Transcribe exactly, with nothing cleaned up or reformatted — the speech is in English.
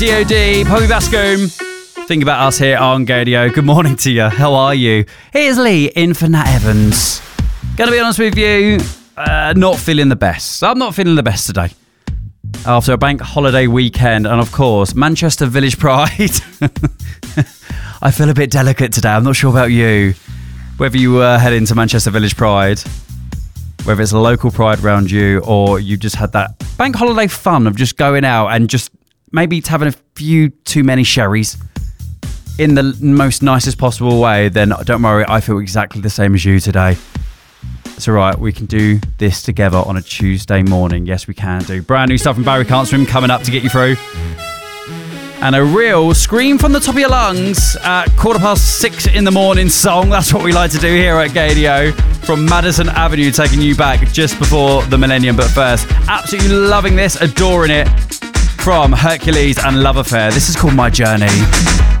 D O D, Poppy Bascombe. Think about us here on Gadio. Good morning to you. How are you? Here's Lee in for Nat Evans. Gonna be honest with you, uh, not feeling the best. I'm not feeling the best today. After a bank holiday weekend and, of course, Manchester Village Pride. I feel a bit delicate today. I'm not sure about you. Whether you were heading to Manchester Village Pride, whether it's a local pride around you, or you just had that bank holiday fun of just going out and just maybe having a few too many sherries in the most nicest possible way, then don't worry, I feel exactly the same as you today. It's all right, we can do this together on a Tuesday morning. Yes, we can do. Brand new stuff from Barry Can't Swim coming up to get you through. And a real scream from the top of your lungs at quarter past six in the morning song. That's what we like to do here at Gadio. From Madison Avenue, taking you back just before the millennium. But first, absolutely loving this, adoring it. From Hercules and Love Affair. This is called My Journey.